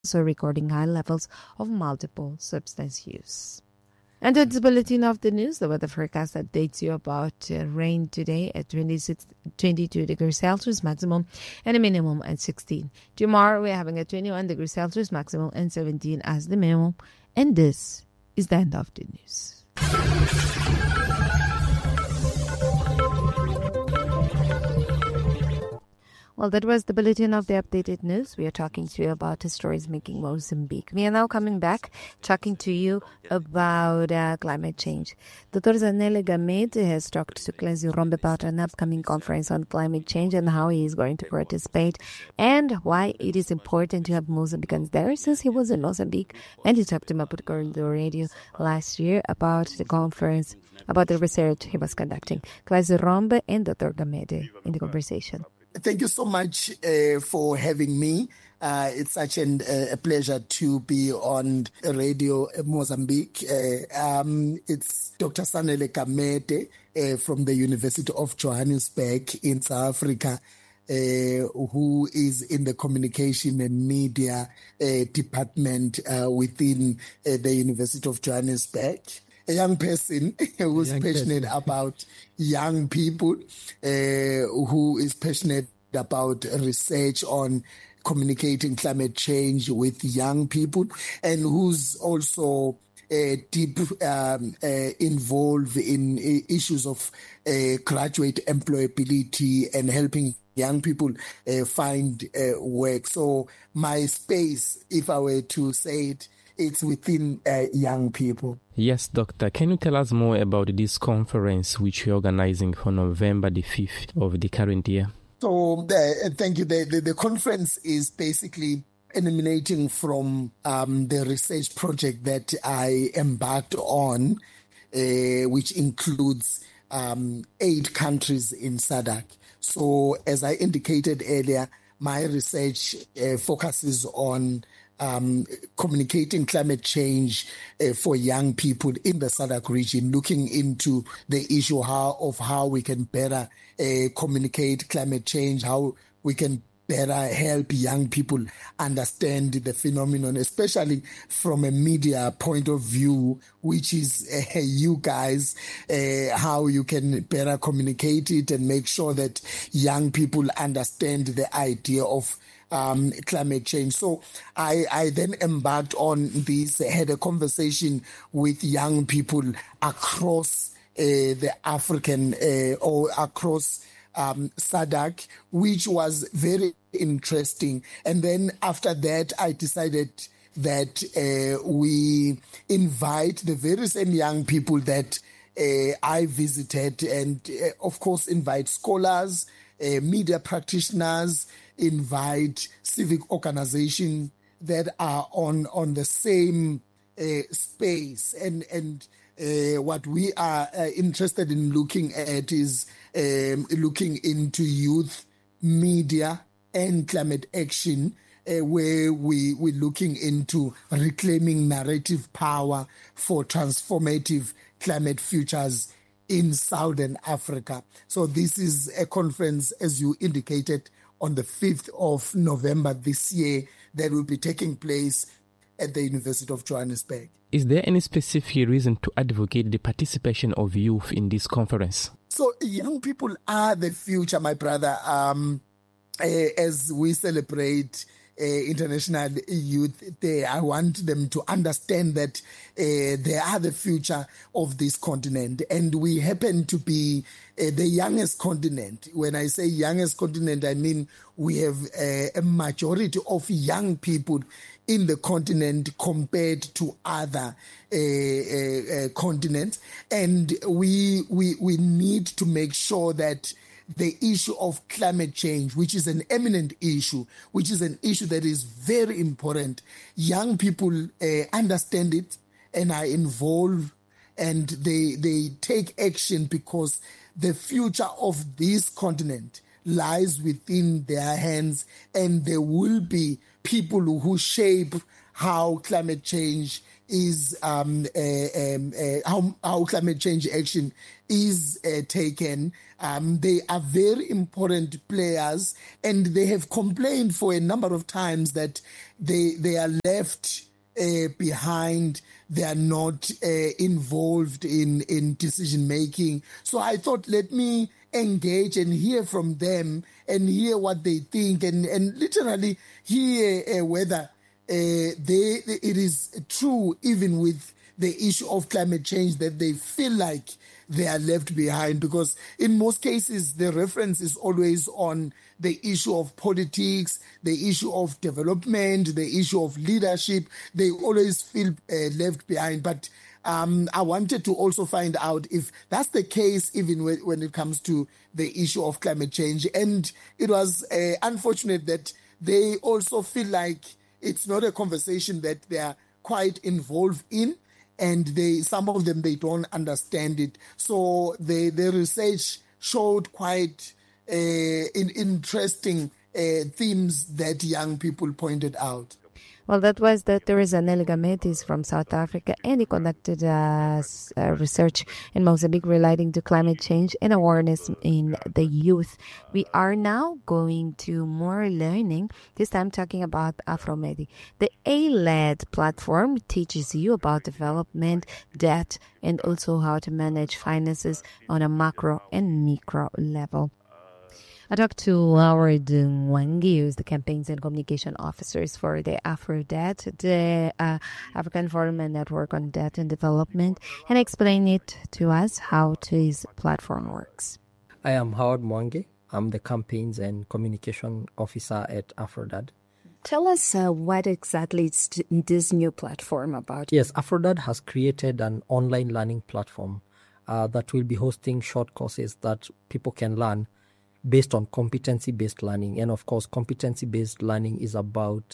also recording high levels of multiple substance use. And it's the bulletin of the news. The weather forecast updates you about rain today at 22 degrees Celsius maximum and a minimum at 16. Tomorrow we're having a 21 degrees Celsius maximum and 17 as the minimum. And this is the end of the news. Well, that was the bulletin of the updated news. We are talking to you about the stories making Mozambique. We are now coming back, talking to you about climate change. Dr. Zanele Gamede has talked to Clazy Rombe about an upcoming conference on climate change and how he is going to participate and why it is important to have Mozambicans there, since he was in Mozambique and he talked to Maputo the radio last year about the conference, about the research he was conducting. Clazy Rombe and Dr. Gamede in the conversation. Thank you so much for having me. It's such a pleasure to be on Radio Mozambique. It's Dr. Zanele Gamede from the University of Johannesburg in South Africa, who is in the communication and media department within the University of Johannesburg. A young person who's passionate about young people, who is passionate about research on communicating climate change with young people, and who's also deep involved in issues of graduate employability and helping young people find work. So my space, if I were to say it, it's within young people. Yes, Doctor. Can you tell us more about this conference which you're organizing for November the 5th of the current year? So, thank you. The conference is basically emanating from the research project that I embarked on, which includes 8 countries in SADC. So, as I indicated earlier, my research focuses on communicating climate change for young people in the SADC region, looking into the issue of how we can better communicate climate change, how we can better help young people understand the phenomenon, especially from a media point of view, which is you guys, how you can better communicate it and make sure that young people understand the idea of climate change. So I then embarked on this, had a conversation with young people across the African or across SADC, which was very interesting. And then after that, I decided that we invite the very same young people that I visited, and of course invite scholars, media practitioners, invite civic organizations that are on the same space. And what we are interested in looking at is looking into youth, media, and climate action, where we're looking into reclaiming narrative power for transformative climate futures in Southern Africa. So this is a conference, as you indicated, on the 5th of November this year, that will be taking place at the University of Johannesburg. Is there any specific reason to advocate the participation of youth in this conference? So young people are the future, my brother. As we celebrate International Youth Day, I want them to understand that they are the future of this continent. And we happen to be the youngest continent. When I say youngest continent, I mean we have a majority of young people in the continent compared to other continents. And we need to make sure that the issue of climate change, which is an eminent issue, which is an issue that is very important, young people understand it and are involved, and they take action, because the future of this continent lies within their hands, and there will be people who shape how climate change is how climate change action is taken. They are very important players, and they have complained for a number of times that they are left behind. They are not involved in decision making. So I thought, let me engage and hear from them and hear what they think, and literally hear whether it is true, even with the issue of climate change, that they feel like they are left behind. Because in most cases, the reference is always on the issue of politics, the issue of development, the issue of leadership. They always feel left behind. But I wanted to also find out if that's the case, even when it comes to the issue of climate change. And it was unfortunate that they also feel like it's not a conversation that they are quite involved in, and some of them, they don't understand it. So the research showed quite interesting themes that young people pointed out. Well, that was Dr. Zanele Gamete from South Africa, and he conducted research in Mozambique relating to climate change and awareness in the youth. We are now going to more learning, this time talking about Afromedi. The A-led platform teaches you about development, debt, and also how to manage finances on a macro and micro level. I talked to Howard Mwangi, who's the Campaigns and Communication Officers for the AfroDebt, the African Forum and Network on Debt and Development, and explain it to us how this platform works. I am Howard Mwangi. I'm the Campaigns and Communication Officer at AfroDebt. Tell us what exactly is this new platform about. Yes, AfroDebt has created an online learning platform that will be hosting short courses that people can learn based on competency-based learning. And of course, competency-based learning is about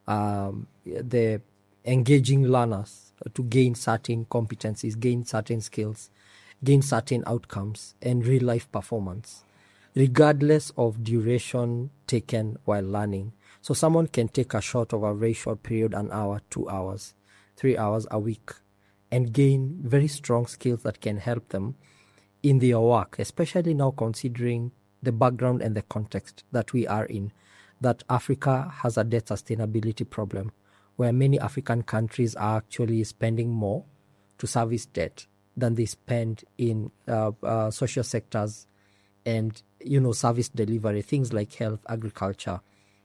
the engaging learners to gain certain competencies, gain certain skills, gain certain outcomes, and real-life performance, regardless of duration taken while learning. So someone can take a very short period, an hour, 2 hours, 3 hours a week, and gain very strong skills that can help them in their work, especially now considering the background and the context that we are in, that Africa has a debt sustainability problem, where many African countries are actually spending more to service debt than they spend in social sectors and, service delivery, things like health, agriculture,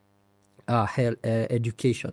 education.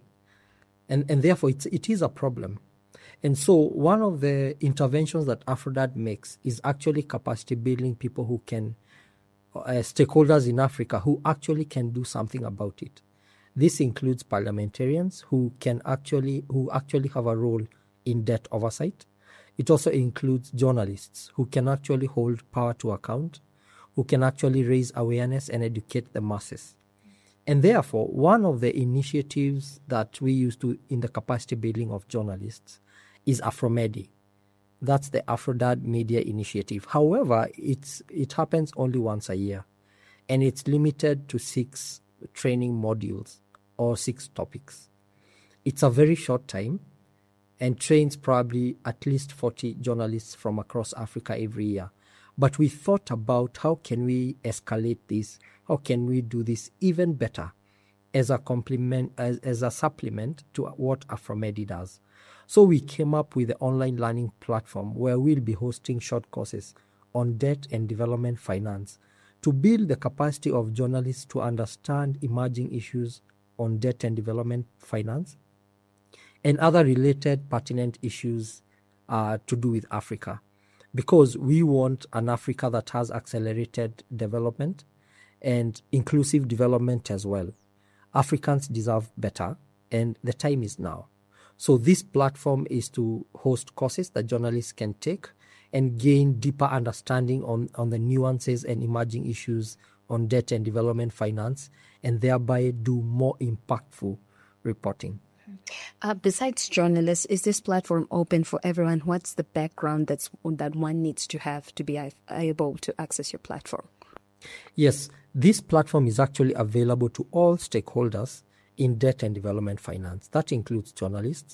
And therefore, it is a problem. And so one of the interventions that AfroDebt makes is actually capacity building people who can stakeholders in Africa who actually can do something about it. This includes parliamentarians who actually have a role in debt oversight. It also includes journalists who can actually hold power to account, who can actually raise awareness and educate the masses. And therefore, one of the initiatives that we use in the capacity building of journalists is Afromedi. That's the AfroDebt Media Initiative. However, it happens only once a year, and it's limited to 6 training modules or 6 topics. It's a very short time and trains probably at least 40 journalists from across Africa every year. But we thought about how can we escalate this? How can we do this even better as a complement, as a supplement to what Afromedi does? So we came up with the online learning platform where we'll be hosting short courses on debt and development finance to build the capacity of journalists to understand emerging issues on debt and development finance and other related pertinent issues to do with Africa. Because we want an Africa that has accelerated development and inclusive development as well. Africans deserve better, and the time is now. So this platform is to host courses that journalists can take and gain deeper understanding on the nuances and emerging issues on debt and development finance, and thereby do more impactful reporting. Besides journalists, is this platform open for everyone? What's the background that one needs to have to be able to access your platform? Yes, this platform is actually available to all stakeholders in debt and development finance. That includes journalists,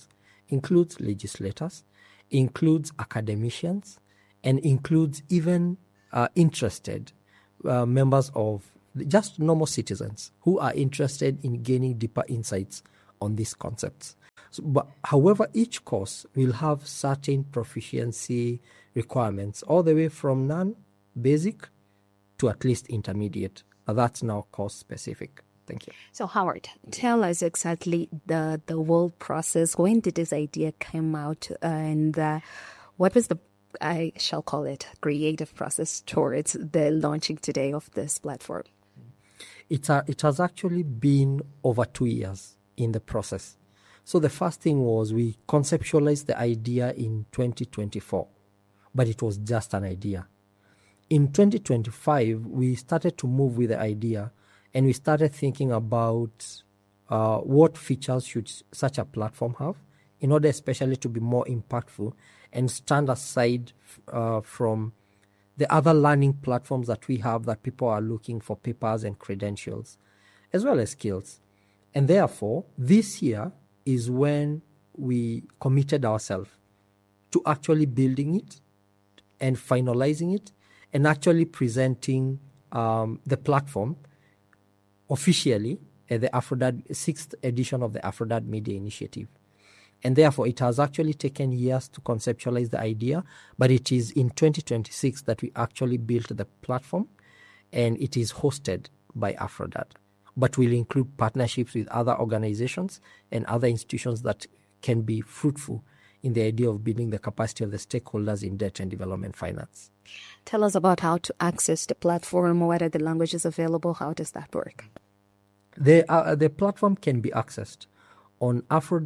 includes legislators, includes academicians, and includes even interested members of just normal citizens who are interested in gaining deeper insights on these concepts. However, each course will have certain proficiency requirements, all the way from non-basic to at least intermediate. That's now course specific. Thank you. So Howard, tell us exactly the whole process. When did this idea come out, and what was the, I shall call it, creative process towards the launching today of this platform? It has actually been over 2 years in the process. So the first thing was we conceptualized the idea in 2024, but it was just an idea. In 2025, we started to move with the idea, and we started thinking about what features should such a platform have in order especially to be more impactful and stand aside from the other learning platforms that we have that people are looking for papers and credentials, as well as skills. And therefore, this year is when we committed ourselves to actually building it and finalizing it and actually presenting the platform officially at the Aphrodite 6th edition of the Aphrodite Media Initiative. And therefore, it has actually taken years to conceptualize the idea, but it is in 2026 that we actually built the platform, and it is hosted by Aphrodite. But we'll include partnerships with other organizations and other institutions that can be fruitful in the idea of building the capacity of the stakeholders in debt and development finance. Tell us about how to access the platform. What are the languages available? How does that work? The platform can be accessed on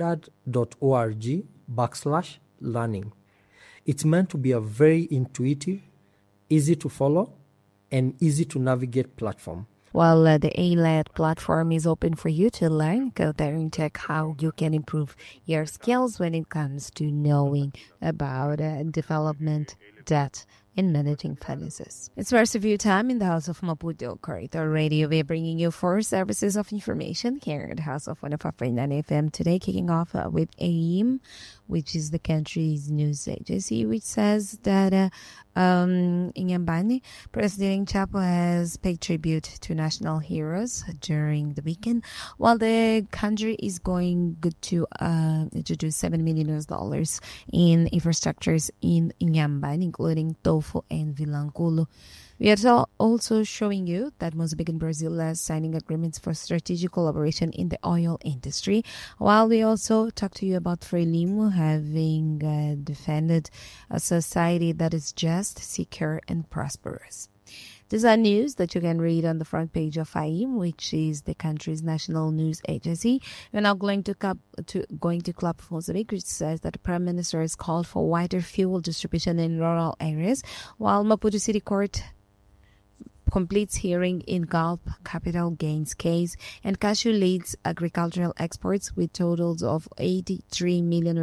aphrodite.org/learning. It's meant to be a very intuitive, easy to follow, and easy to navigate platform. While the A-led platform is open for you to learn, go there and check how you can improve your skills when it comes to knowing about development, debt, and managing finances. It's rest of your time in the House of Maputo Corridor Radio. We're bringing you 4 services of information here at the House of 105.9 FM today, kicking off with AIM, which is the country's news agency, which says that in Nyambani, President Chapo has paid tribute to national heroes during the weekend, while the country is going to do $7 million in infrastructures in Nyambani, including Tofu and Vilankulo. We are also showing you that Mozambique and Brazil are signing agreements for strategic collaboration in the oil industry, while we also talk to you about Frelimo having defended a society that is just, secure, and prosperous. These are news that you can read on the front page of AIM, which is the country's national news agency. We're now going to Club Mozambique, which says that the Prime Minister has called for wider fuel distribution in rural areas, while Maputo City Court completes hearing in Gulf capital gains case, and Cashew leads agricultural exports with totals of $83 million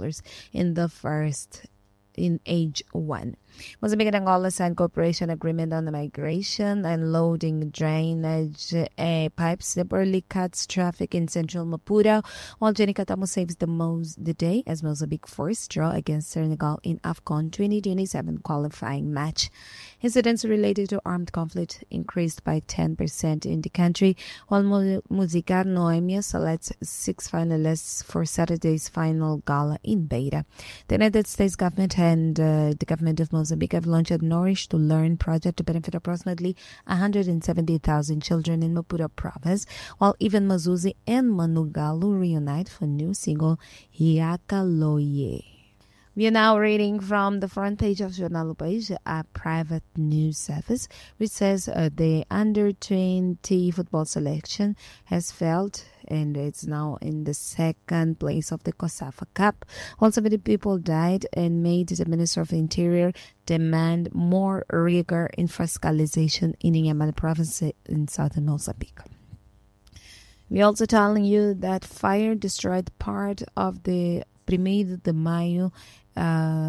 in age 1. Mozambique and Angola signed cooperation agreement on the migration and loading drainage pipes temporarily cuts traffic in central Maputo, while Jenny Katamo saves the day as Mozambique forced draw against Senegal in AFCON 2027 qualifying match. Incidents related to armed conflict increased by 10% in the country, while Musicar Noemia selects 6 finalists for Saturday's final gala in Beira. The United States government and the government of Mozambique have launched a Nourish to Learn project to benefit approximately 170,000 children in Maputo province, while Even Mazuzi and Manugalu reunite for new single Hiakaloye. We are now reading from the front page of Jornal do País, a private news service, which says the under-20 football selection has failed and it's now in the 2nd place of the COSAFA Cup. While 70 people died and made the Minister of the Interior demand more rigor in fiscalization in Inhambane province in southern Mozambique. We're also telling you that fire destroyed part of the Primeiro de Maio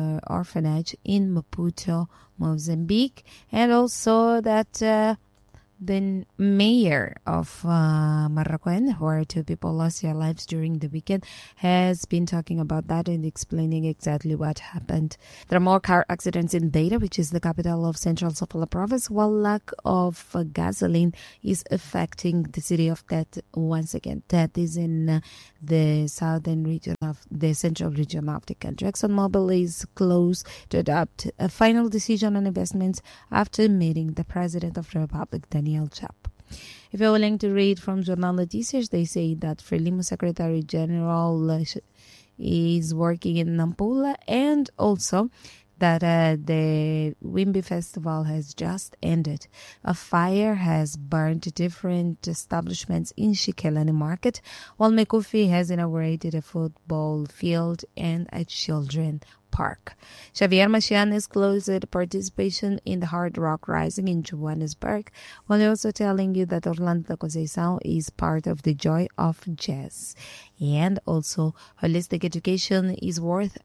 orphanage in Maputo, Mozambique, and also that The mayor of Marraquén, where 2 people lost their lives during the weekend, has been talking about that and explaining exactly what happened. There are more car accidents in Beira, which is the capital of Central Sofala province, while lack of gasoline is affecting the city of Tete once again. Tete is in the southern region of the central region of the country. ExxonMobil is close to adopt a final decision on investments after meeting the President of the Republic, Daniel Chap. If you're willing to read from Jornal Noticias, they say that Frelimo Secretary General is working in Nampula, and also that the Wimby Festival has just ended. A fire has burned different establishments in Shikelani Market, while Mekufi has inaugurated a football field and a children park. Xavier Machian is closed participation in the Hard Rock Rising in Johannesburg, while also telling you that Orlando Conceição is part of the Joy of Jazz. And also, holistic education is worth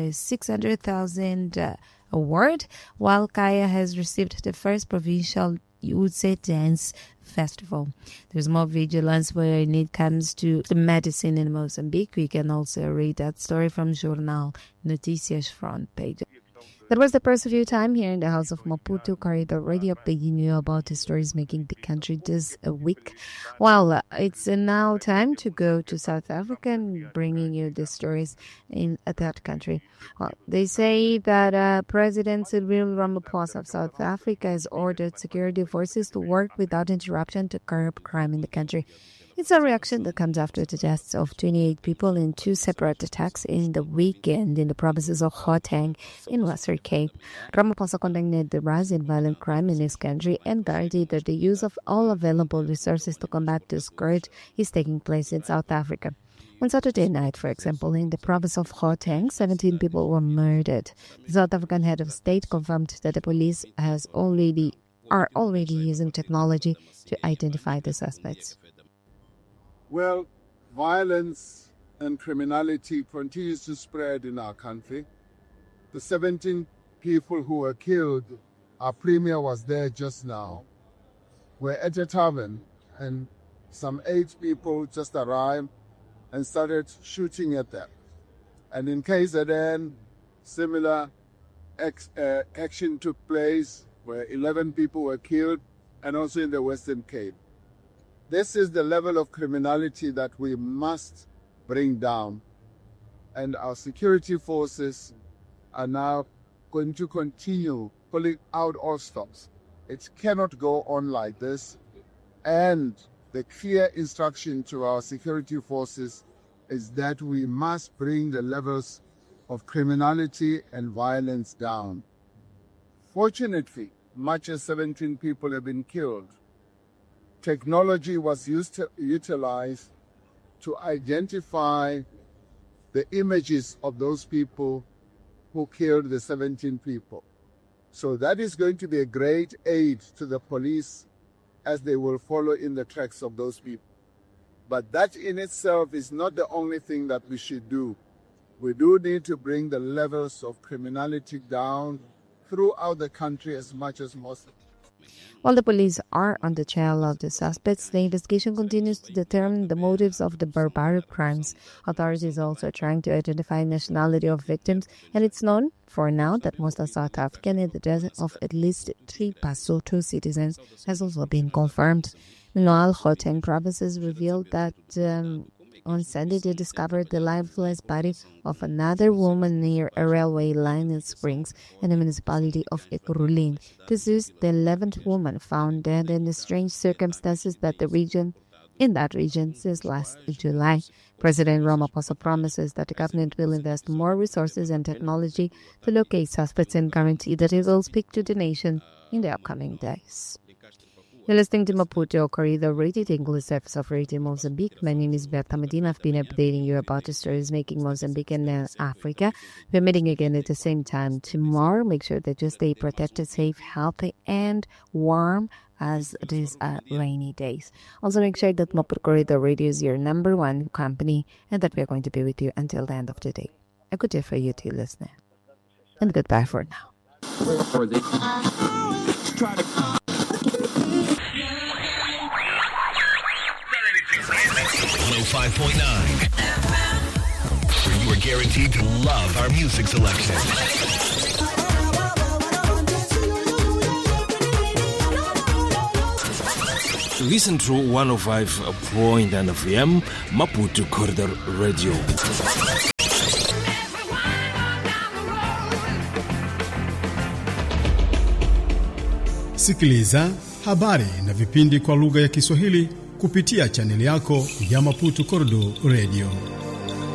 600,000 award, while Kaya has received the first provincial Utse Dance Festival. There's more vigilance when it comes to the medicine in Mozambique. We can also read that story from Jornal Noticias front page. That was the first of your time here in the House of Maputo. Corridor Radio updating you about the stories making the country this week. Well, it's now time to go to South Africa and bringing you the stories in that country. Well, they say that President Cyril Ramaphosa of South Africa has ordered security forces to work without interruption to curb crime in the country. It's a reaction that comes after the deaths of 28 people in 2 separate attacks in the weekend in the provinces of Gauteng in Western Cape. Ramaphosa condemned the rise in violent crime in his country and guaranteed that the use of all available resources to combat the scourge is taking place in South Africa. On Saturday night, for example, in the province of Gauteng, 17 people were murdered. The South African head of state confirmed that the police are already using technology to identify the suspects. Well, violence and criminality continues to spread in our country. The 17 people who were killed, our premier was there just now, were at a tavern, and some 8 people just arrived and started shooting at them. And in KZN, similar action took place where 11 people were killed, and also in the Western Cape. This is the level of criminality that we must bring down. And our security forces are now going to continue pulling out all stops. It cannot go on like this. And the clear instruction to our security forces is that we must bring the levels of criminality and violence down. Fortunately, much as 17 people have been killed, technology was utilized to identify the images of those people who killed the 17 people. So that is going to be a great aid to the police as they will follow in the tracks of those people. But that in itself is not the only thing that we should do. We do need to bring the levels of criminality down throughout the country as much as possible. While the police are on the trail of the suspects, the investigation continues to determine the motives of the barbaric crimes. Authorities are also trying to identify nationality of victims, and it's known for now that most are South African, and the death of at least 3 Basotho citizens has also been confirmed. Meanwhile, Gauteng provinces revealed that on Sunday they discovered the lifeless body of another woman near a railway line in Springs in the municipality of Ekurhuleni. This is the 11th woman found dead in the strange circumstances in that region since last July. President Ramaphosa promises that the government will invest more resources and technology to locate suspects and guarantee that it will speak to the nation in the upcoming days. You're listening to Maputo Corridor Radio, the English service of Radio Mozambique. My name is Berta Medina. I've been updating you about the stories making Mozambique and Africa. We're meeting again at the same time tomorrow. Make sure that you stay protected, safe, healthy, and warm as these rainy days. Also, make sure that Maputo Corridor Radio is your number 1 company and that we're going to be with you until the end of the day. A good day for you too, listener. And goodbye for now. 105.9. Where you are guaranteed to love our music selection. Listen to 105.9 FM Maputo Corridor Radio. Sikiliza habari na vipindi kwa lugha ya Kiswahili kupitia chaneli yako ya Maputo Corridor Radio.